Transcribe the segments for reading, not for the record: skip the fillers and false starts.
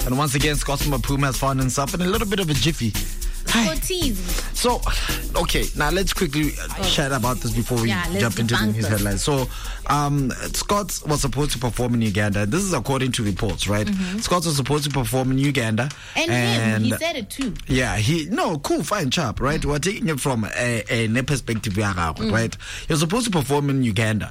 And once again, Scott Mapuma has found himself in a little bit of a jiffy. So, okay, now let's quickly chat about this before we jump into the news headlines. So, Scott was supposed to perform in Uganda. This is according to reports, right? Scott was supposed to perform in Uganda. And he said it too. Yeah, cool, fine, chap, right? We're taking it from a perspective, right? You're supposed to perform in Uganda.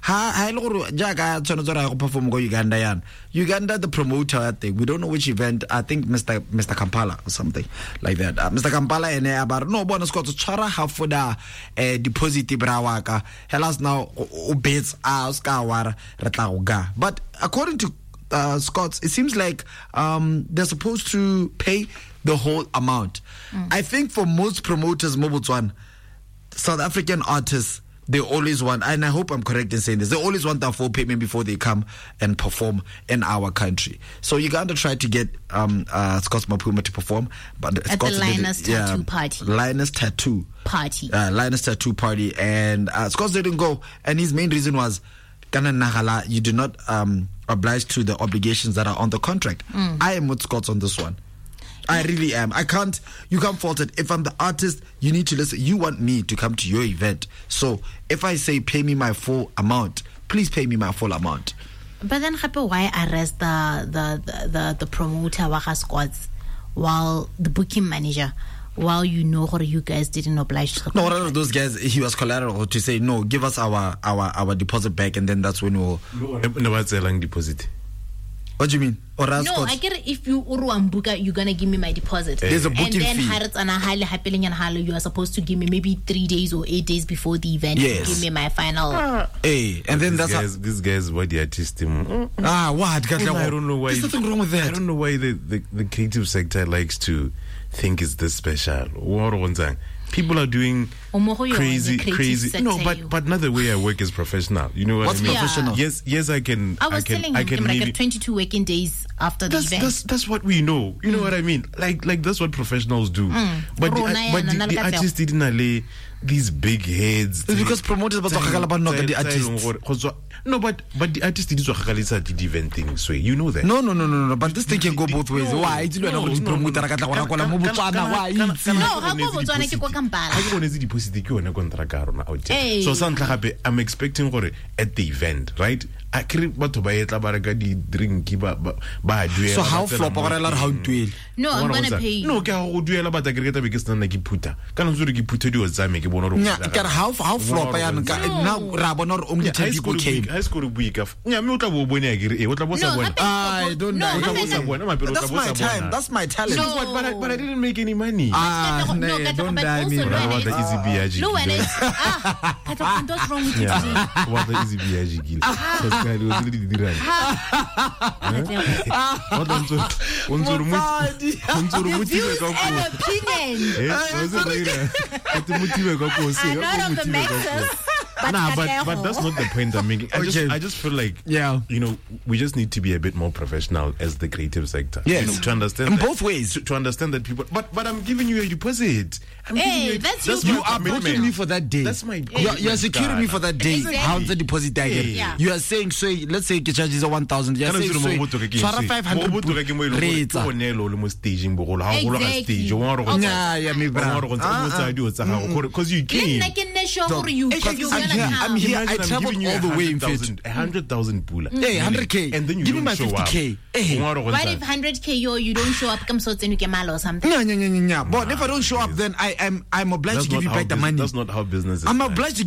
Uganda, the promoter, I think, we don't know which event, I think Mr. Kampala or something like that. Mr. Kampala and about no bonus got to chara half for the deposit brawaka. Hellas now bets as kawara ratauga. But according to Scott's, it seems like they're supposed to pay the whole amount. I think for most promoters, Mobutuan, South African artists, they always want, and I hope I'm correct in saying this, they always want that full payment before they come and perform in our country. So Uganda tried to get Scott Mapuma to perform, but at the Linus Tattoo Party. Linus Tattoo Party, and Scott didn't go, and his main reason was, you do not oblige to the obligations that are on the contract. I am with Scott on this one. I really am. You can't fault it. If I'm the artist, you need to listen. You want me to come to your event. So if I say pay me my full amount, please pay me my full amount. But then why arrest the promoter Waka Squads while the booking manager, while you know how you guys didn't oblige to no, one of those guys, he was collateral to say, no, give us our deposit back, and then that's when we'll deposit. What do you mean? No, I get it. If you Uruambuka, you're gonna give me my deposit. There's a booking and fee. And you are supposed to give me maybe 3 days or 8 days before the event. Yes. Give me my final. And then these guys, why the artist team? What? I don't know why. There's nothing wrong with that. I don't know why the creative sector likes to think it's this special. People are doing crazy. No, but not the way I work is professional. You know what What's I mean? professional? Yes, I can. I was telling him like 22 working days after the event. That's what we know. You know what I mean? Like that's what professionals do. But the artists didn't lay these big heads. It's because promoters about the artists. No, but the artist did the event thing. So you know that. No. But this thing can go both ways. Why? So I'm expecting at the event, right? So how flop how do no, I'm gonna pay you. No, but how flop now Rabon only 10 people came. That's my talent. No. But I didn't make any money. Don't die me. The easy BIG. No, and what's wrong with you? What the easy BIG? But that's not the point I'm making. I just feel like, we just need to be a bit more professional as the creative sector. Yes. To understand in both ways. To understand that people, but I'm giving you a deposit. That's you are booking me for that day. That's my. You're securing me for that day. Exactly. How's the deposit again? You are saying, so let's say the charge is 1,000. You are saying, so 500. Because you came. I'm here. I traveled all the way in 100,000 pula. Hey, 100K. And then you give me my 50K. What if 100K you don't show up? Come so or something. But if I don't show up, then I'm obliged to give you back the money. That's not how business is. I'm obliged to